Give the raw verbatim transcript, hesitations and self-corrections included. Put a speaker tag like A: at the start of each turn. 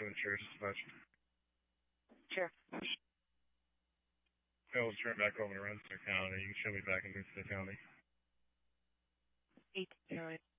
A: Sure, just much.
B: Sure.
A: I'll turn back over to Rensselaer County. You can show me back in Rensselaer County.
B: Eight nine.